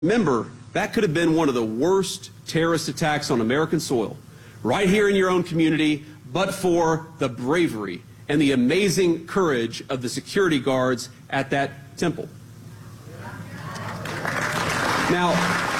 Remember, that could have been one of the worst terrorist attacks on American soil, right here in your own community, but for the bravery and the amazing courage of the security guards at that temple. Now,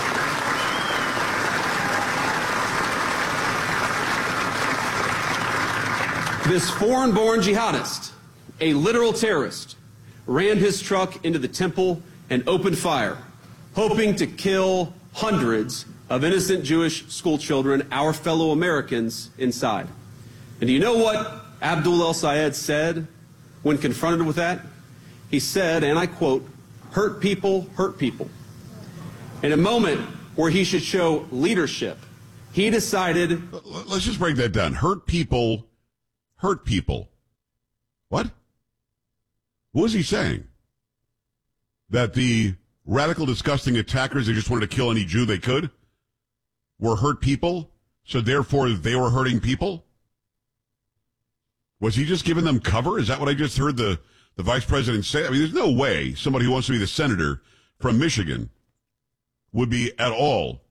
this foreign-born jihadist, a literal terrorist, rammed his truck into the temple and opened fire, hoping to kill hundreds of innocent Jewish school children, our fellow Americans, inside. And do you know what Abdul El-Sayed said when confronted with that? He said, and I quote, "Hurt people hurt people." In a moment where he should show leadership, he decided... Let's just break that down. Hurt people hurt people. What? What was he saying? That the radical, disgusting attackers, they just wanted to kill any Jew they could, were hurt people, so therefore they were hurting people? Was he just giving them cover? Is that what I just heard the vice president say? I mean, there's no way somebody who wants to be the senator from Michigan would be at all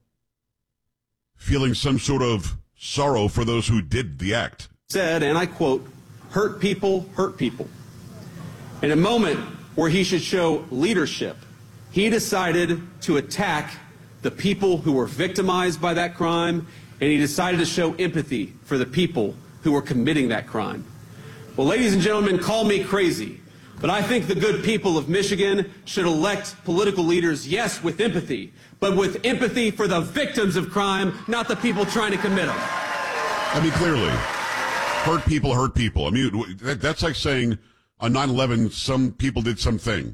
feeling some sort of sorrow for those who did the act. Said, and I quote, "Hurt people hurt people." In a moment where he should show leadership, he decided to attack the people who were victimized by that crime, and he decided to show empathy for the people who were committing that crime. Well, ladies and gentlemen, call me crazy, but I think the good people of Michigan should elect political leaders, yes, with empathy, but with empathy for the victims of crime, not the people trying to commit them. I mean, clearly, hurt people hurt people. I mean, that's like saying on 9/11, some people did something.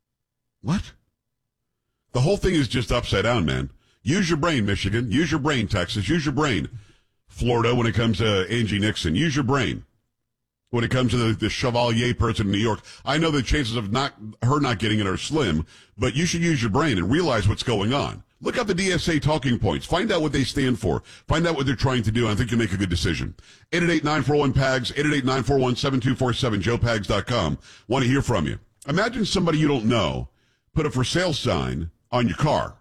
What? The whole thing is just upside down, man. Use your brain, Michigan. Use your brain, Texas. Use your brain, Florida, when it comes to Angie Nixon. Use your brain when it comes to the Chevalier person in New York. I know the chances of her not getting it are slim, but you should use your brain and realize what's going on. Look up the DSA talking points. Find out what they stand for. Find out what they're trying to do. I think you'll make a good decision. 888-941-PAGS, 888-941-7247, joepags.com. Want to hear from you. Imagine somebody you don't know put a for sale sign on your car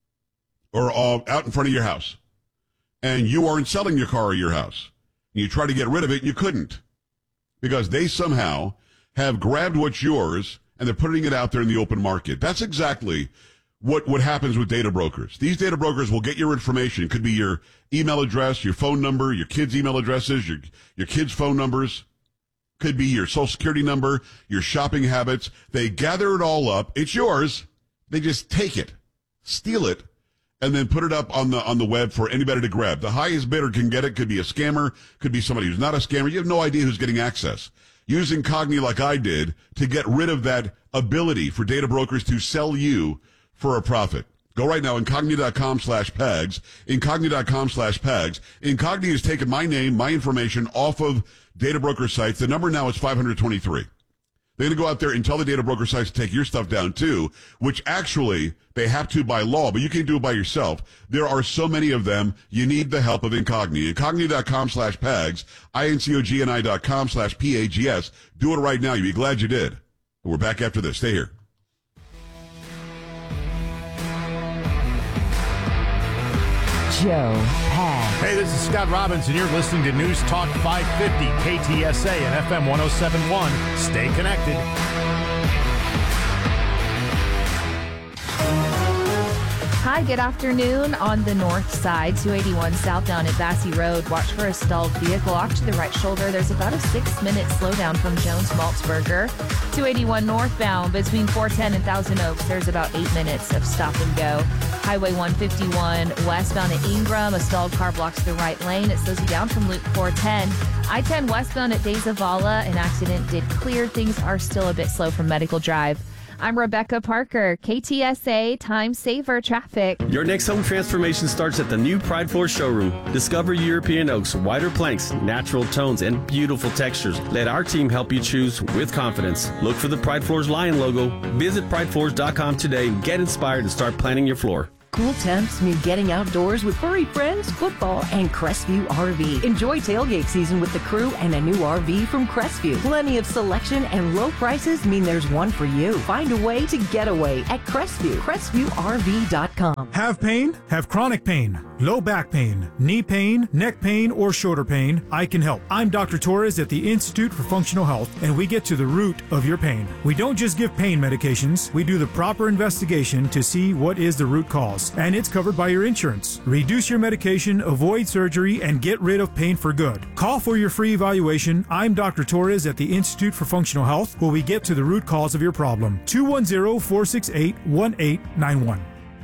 or out in front of your house, and you aren't selling your car or your house. You try to get rid of it, and you couldn't because they somehow have grabbed what's yours, and they're putting it out there in the open market. That's exactly what happens with data brokers. These data brokers will get your information. It could be your email address, your phone number, your kids' email addresses, your kids' phone numbers. Could be your social security number, your shopping habits. They gather it all up. It's yours. They just take it, steal it, and then put it up on the web for anybody to grab. The highest bidder can get it. Could be a scammer. Could be somebody who's not a scammer. You have no idea who's getting access. Use Incogni like I did to get rid of that ability for data brokers to sell you for a profit. Go right now, incogni.com/PAGS, incogni.com/PAGS. Incogni has taken my name, my information off of data broker sites. The number now is 523. They're going to go out there and tell the data broker sites to take your stuff down too, which actually they have to by law, but you can do it by yourself. There are so many of them. You need the help of Incogni. Incogni.com/PAGS, incogni.com/PAGS. Do it right now. You'll be glad you did. We're back after this. Stay here. Joe Pags. Hey, this is Scott Robinson. You're listening to News Talk 550, KTSA and FM 1071. Stay connected. Hi, good afternoon. On the north side, 281 southbound at Bassey Road. Watch for a stalled vehicle off to the right shoulder. There's about a 6-minute slowdown from Jones Maltzberger. 281 northbound between 410 and Thousand Oaks. There's about 8 minutes of stop and go. Highway 151 westbound at Ingram. A stalled car blocks the right lane. It slows you down from Loop 410. I-10 westbound at De Zavala. An accident did clear. Things are still a bit slow from Medical Drive. I'm Rebecca Parker, KTSA Time Saver Traffic. Your next home transformation starts at the new Pride Floors showroom. Discover European oaks, wider planks, natural tones, and beautiful textures. Let our team help you choose with confidence. Look for the Pride Floors Lion logo. Visit pridefloors.com today and get inspired and start planning your floor. Cool temps mean getting outdoors with furry friends, football, and Crestview RV. Enjoy tailgate season with the crew and a new RV from Crestview. Plenty of selection and low prices mean there's one for you. Find a way to get away at Crestview. CrestviewRV.com. Have pain? Have chronic pain, low back pain, knee pain, neck pain, or shoulder pain? I can help. I'm Dr. Torres at the Institute for Functional Health, and we get to the root of your pain. We don't just give pain medications. We do the proper investigation to see what is the root cause, and it's covered by your insurance. Reduce your medication, avoid surgery, and get rid of pain for good. Call for your free evaluation. I'm Dr. Torres at the Institute for Functional Health, where we get to the root cause of your problem. 210-468-1891.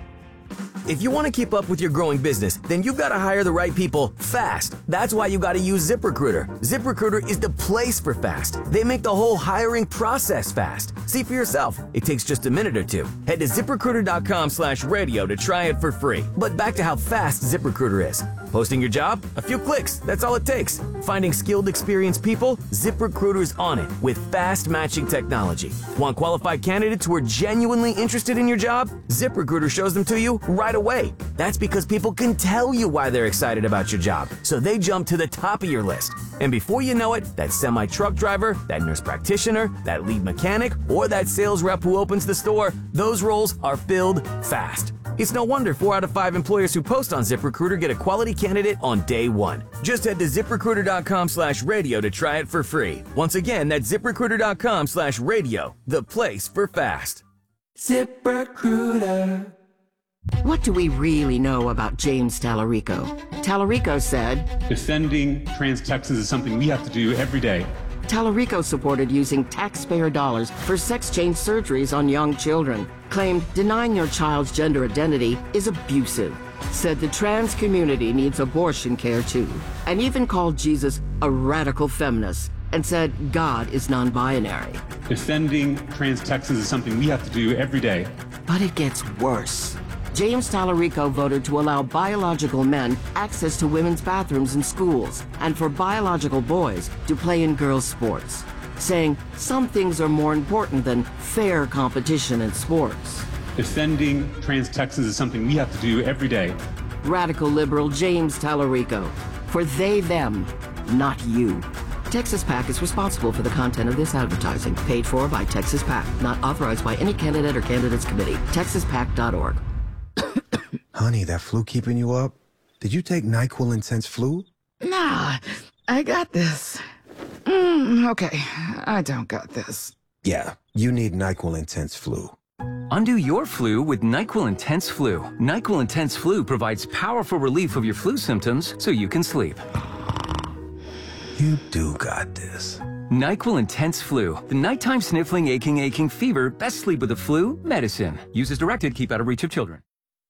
If you want to keep up with your growing business, then you've got to hire the right people fast. That's why you got to use ZipRecruiter. ZipRecruiter is the place for fast. They make the whole hiring process fast. See for yourself. It takes just a minute or two. Head to ZipRecruiter.com/radio to try it for free. But back to how fast ZipRecruiter is. Posting your job? A few clicks. That's all it takes. Finding skilled, experienced people? ZipRecruiter's on it with fast matching technology. Want qualified candidates who are genuinely interested in your job? ZipRecruiter shows them to you right away. That's because people can tell you why they're excited about your job, so they jump to the top of your list. And before you know it, that semi-truck driver, that nurse practitioner, that lead mechanic, or that sales rep who opens the store, those roles are filled fast. It's no wonder 4 out of 5 employers who post on ZipRecruiter get a quality candidate on day one. Just head to ZipRecruiter.com/radio to try it for free. Once again, that's ZipRecruiter.com/radio, the place for fast. ZipRecruiter. What do we really know about James Tallarico? Tallarico said, defending trans Texans is something we have to do every day. Tallarico supported using taxpayer dollars for sex change surgeries on young children, claimed denying your child's gender identity is abusive, said the trans community needs abortion care too, and even called Jesus a radical feminist, and said God is non-binary. Defending trans Texans is something we have to do every day. But it gets worse. James Tallarico voted to allow biological men access to women's bathrooms in schools and for biological boys to play in girls' sports, saying some things are more important than fair competition in sports. Defending trans Texans is something we have to do every day. Radical liberal James Tallarico. For they, them, not you. Texas PAC is responsible for the content of this advertising, paid for by Texas PAC, not authorized by any candidate or candidates committee. TexasPAC.org. Honey, that flu keeping you up? Did you take NyQuil Intense Flu? Nah, I got this. Okay, I don't got this. Yeah, you need NyQuil Intense Flu. Undo your flu with NyQuil Intense Flu. NyQuil Intense Flu provides powerful relief of your flu symptoms so you can sleep. You do got this. NyQuil Intense Flu. The nighttime sniffling, aching fever. Best sleep with the flu medicine. Use as directed. Keep out of reach of children.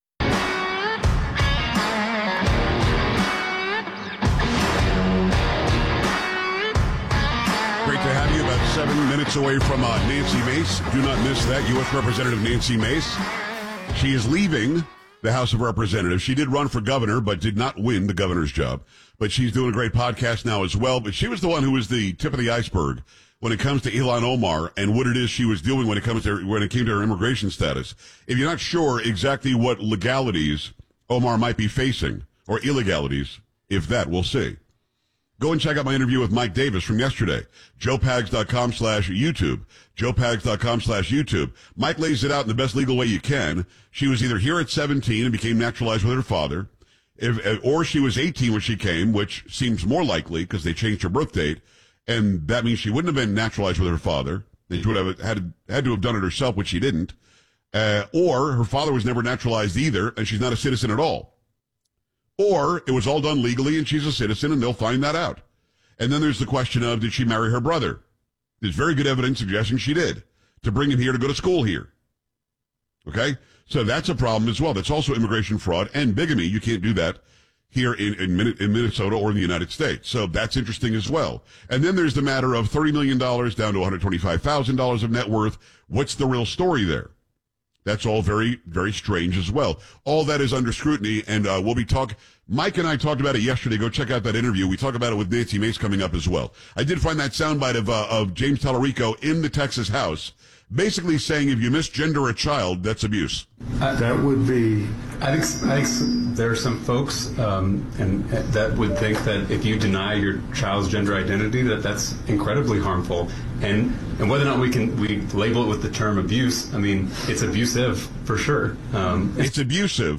Great to have you. About 7 minutes away from Nancy Mace. Do not miss that. U.S. Representative Nancy Mace. She is leaving the House of Representatives. She did run for governor, but did not win the governor's job. But she's doing a great podcast now as well. But she was the one who was the tip of the iceberg when it comes to Ilhan Omar and what it is she was doing when it came to her immigration status. If you're not sure exactly what legalities Omar might be facing, or illegalities, if that, we'll see. Go and check out my interview with Mike Davis from yesterday. JoePags.com/YouTube. JoePags.com/YouTube. Mike lays it out in the best legal way you can. She was either here at 17 and became naturalized with her father, or she was 18 when she came, which seems more likely because they changed her birth date, and that means she wouldn't have been naturalized with her father. She would have had to have done it herself, which she didn't. Or her father was never naturalized either, and she's not a citizen at all. Or it was all done legally and she's a citizen and they'll find that out. And then there's the question of, did she marry her brother? There's very good evidence suggesting she did, to bring him here to go to school here. Okay? So that's a problem as well. That's also immigration fraud and bigamy. You can't do that here in Minnesota or in the United States. So that's interesting as well. And then there's the matter of $30 million down to $125,000 of net worth. What's the real story there? That's all very, very strange as well. All that is under scrutiny, and Mike and I talked about it yesterday. Go check out that interview. We talk about it with Nancy Mace coming up as well. I did find that soundbite of James Tallarico in the Texas House basically saying if you misgender a child, that's abuse. That would be. I think there are some folks and that would think that if you deny your child's gender identity, that's incredibly harmful. And whether or not we label it with the term abuse, I mean, it's abusive for sure. It's abusive.